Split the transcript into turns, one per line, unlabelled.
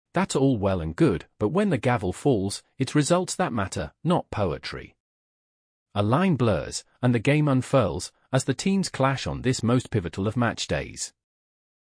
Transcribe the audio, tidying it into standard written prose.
That's all well and good, but when the gavel falls, it's results that matter, not poetry. A line blurs, and the game unfurls, as the teams clash on this most pivotal of match days.